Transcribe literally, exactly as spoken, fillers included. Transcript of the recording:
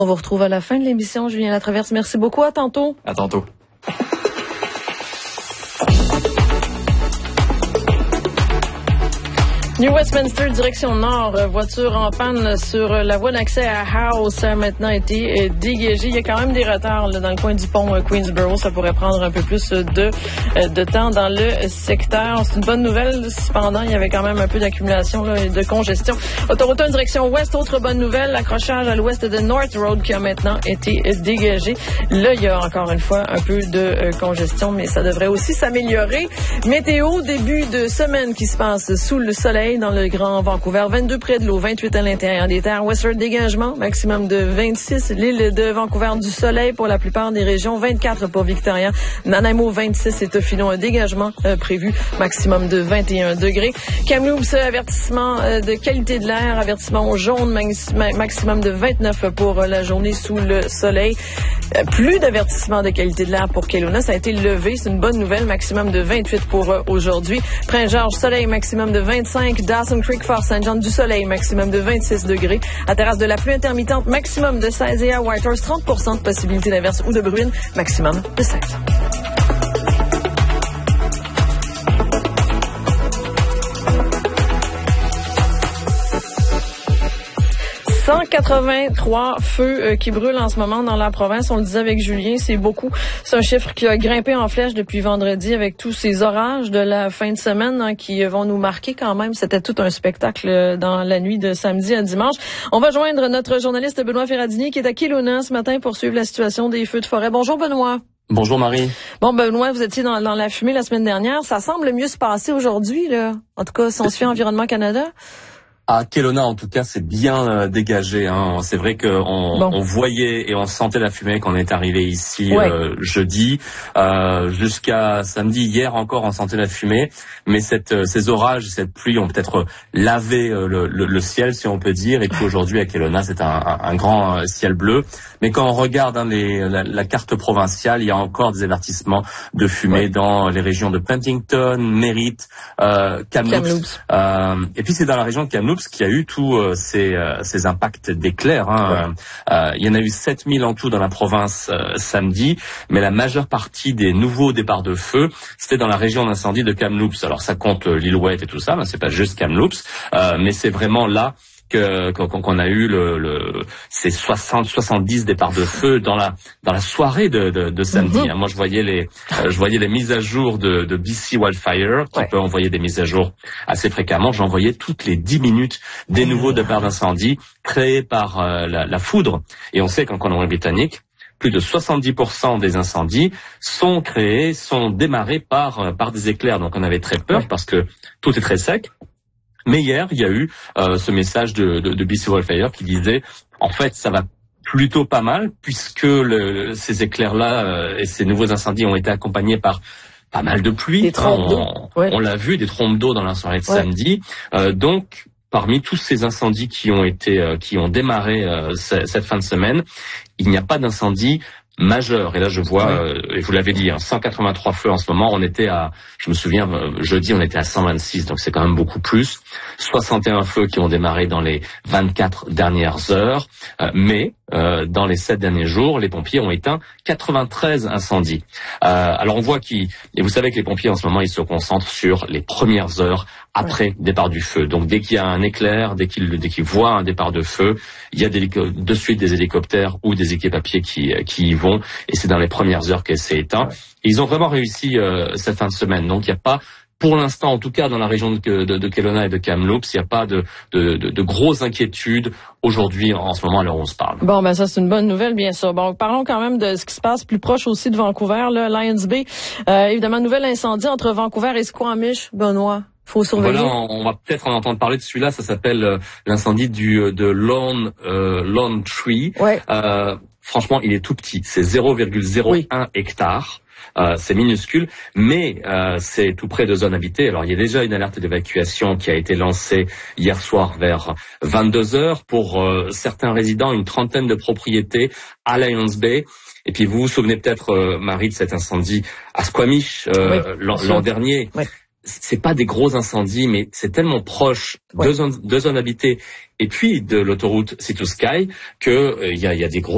On vous retrouve à la fin de l'émission. Julien Latraverse, merci beaucoup. À tantôt. À tantôt. New Westminster, direction nord, voiture en panne sur la voie d'accès à Howe. Ça a maintenant été dégagé. Il y a quand même des retards là, dans le coin du pont Queensborough. Ça pourrait prendre un peu plus de, de temps dans le secteur. C'est une bonne nouvelle. Cependant, il y avait quand même un peu d'accumulation là, et de congestion. Autoroute un, direction ouest, autre bonne nouvelle. L'accrochage à l'ouest de North Road qui a maintenant été dégagé. Là, il y a encore une fois un peu de congestion, mais ça devrait aussi s'améliorer. Météo, début de semaine qui se passe sous le soleil dans le Grand Vancouver. vingt-deux près de l'eau, vingt-huit à l'intérieur des terres. Western, dégagement, maximum de vingt-six. L'île de Vancouver, du soleil pour la plupart des régions. vingt-quatre pour Victoria. Nanaimo, vingt-six. Et Tofino, un dégagement euh, prévu, maximum de vingt et un degrés. Kamloops, avertissement euh, de qualité de l'air, avertissement jaune, max- maximum de vingt-neuf pour euh, la journée sous le soleil. Euh, plus d'avertissement de qualité de l'air pour Kelowna. Ça a été levé. C'est une bonne nouvelle. Maximum de vingt-huit pour euh, aujourd'hui. Prince-Georges, soleil, maximum de vingt-cinq. Dawson Creek, Fort Saint-Jean, du soleil, maximum de vingt-six degrés. À Terrasse de la pluie intermittente, maximum de seize. Et à Whitehorse, trente pour cent de possibilité d'averse ou de bruine, maximum de seize. cent quatre-vingt-trois feux euh, qui brûlent en ce moment dans la province. On le disait avec Julien, c'est beaucoup. C'est un chiffre qui a grimpé en flèche depuis vendredi avec tous ces orages de la fin de semaine hein, qui vont nous marquer quand même. C'était tout un spectacle dans la nuit de samedi à dimanche. On va joindre notre journaliste Benoît Ferradini qui est à Kelowna ce matin pour suivre la situation des feux de forêt. Bonjour Benoît. Bonjour Marie. Bon Benoît, vous étiez dans, dans la fumée la semaine dernière. Ça semble mieux se passer aujourd'hui, là. En tout cas, si on se fait Environnement Canada. À Kelowna, en tout cas, c'est bien euh, dégagé. Hein. C'est vrai qu'on bon. on voyait et on sentait la fumée quand on est arrivé ici ouais. euh, jeudi. Euh, jusqu'à samedi, hier encore, on sentait la fumée. Mais cette, euh, ces orages, cette pluie ont peut-être lavé euh, le, le, le ciel, si on peut dire. Et puis aujourd'hui, à Kelowna, c'est un, un, un grand euh, ciel bleu. Mais quand on regarde hein, les, la, la carte provinciale, il y a encore des avertissements de fumée ouais. dans les régions de Penticton, Merritt, euh, Kamloops. Kamloops. Euh, et puis c'est dans la région de Kamloops qui a eu tous euh, ces, euh, ces impacts d'éclairs. Hein. Ouais. Euh, il y en a eu sept mille en tout dans la province euh, samedi, mais la majeure partie des nouveaux départs de feu, c'était dans la région d'incendie de Kamloops. Alors ça compte euh, Lillooet et tout ça, mais c'est pas juste Kamloops, euh, mais c'est vraiment là que qu'on a eu le, le ces soixante soixante-dix départs de feu dans la dans la soirée de de, de samedi. Mm-hmm. Moi je voyais les euh, je voyais les mises à jour de de B C Wildfire qui ouais. peut envoyer des mises à jour assez fréquemment. J'envoyais toutes les dix minutes des nouveaux départs d'incendie créés par euh, la, la foudre. Et on sait qu'en Colombie-Britannique, plus de soixante-dix pour cent des incendies sont créés, sont démarrés par par des éclairs. Donc on avait très peur ouais. parce que tout est très sec. Mais hier, il y a eu euh, ce message de, de, de B C Wildfire qui disait, en fait, ça va plutôt pas mal puisque le, ces éclairs-là euh, et ces nouveaux incendies ont été accompagnés par pas mal de pluie. Des trompes d'eau. On, ouais. on l'a vu, des trompes d'eau dans la soirée de ouais. samedi. Euh, donc, parmi tous ces incendies qui ont été, euh, qui ont démarré euh, cette fin de semaine, il n'y a pas d'incendie majeur. Et là, je vois, oui. euh, et vous l'avez dit, hein, cent quatre-vingt-trois feux en ce moment. On était à, je me souviens, euh, jeudi, on était à cent vingt-six, donc c'est quand même beaucoup plus. soixante et un feux qui ont démarré dans les vingt-quatre dernières heures. Euh, mais euh, dans les sept derniers jours, les pompiers ont éteint quatre-vingt-treize incendies. Euh, alors on voit qu'ils, et vous savez que les pompiers en ce moment, ils se concentrent sur les premières heures après oui. départ du feu. Donc dès qu'il y a un éclair, dès qu'ils dès qu'ils voient un départ de feu, il y a des, de suite des hélicoptères ou des équipes à pied qui qui y vont. Et c'est dans les premières heures qu'elle s'est éteinte. Ouais. Ils ont vraiment réussi euh, cette fin de semaine. Donc il n'y a pas, pour l'instant, en tout cas dans la région de, de, de Kelowna et de Kamloops, il n'y a pas de, de, de, de grosses inquiétudes aujourd'hui, en ce moment, à l'heure où on se parle. Bon, ben ça c'est une bonne nouvelle, bien sûr. Bon, parlons quand même de ce qui se passe plus proche aussi de Vancouver, là, Lions Bay. Euh, évidemment, nouvel incendie entre Vancouver et Squamish, Benoît. Faut surveiller. Voilà, on, on va peut-être en entendre parler de celui-là. Ça s'appelle euh, l'incendie du de Lone euh, Lone Tree. Ouais. Euh, franchement, il est tout petit. C'est zéro virgule zéro un oui. hectares. Euh, c'est minuscule, mais euh, c'est tout près de zones habitées. Alors, il y a déjà une alerte d'évacuation qui a été lancée hier soir vers vingt-deux heures pour euh, certains résidents, une trentaine de propriétés à Lions Bay. Et puis, vous vous souvenez peut-être, euh, Marie, de cet incendie à Squamish euh, oui, l'an, l'an dernier. Oui. C'est pas des gros incendies, mais c'est tellement proche ouais. de zones, de zones habitées et puis de l'autoroute Sea to Sky que il euh, y a, y a des gros